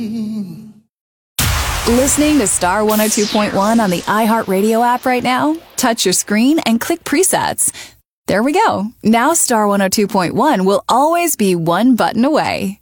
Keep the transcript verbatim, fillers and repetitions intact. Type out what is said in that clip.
Listening to Star one oh two point one on the iHeartRadio app right now? Touch your screen and click presets. There we go. Now Star one oh two point one will always be one button away.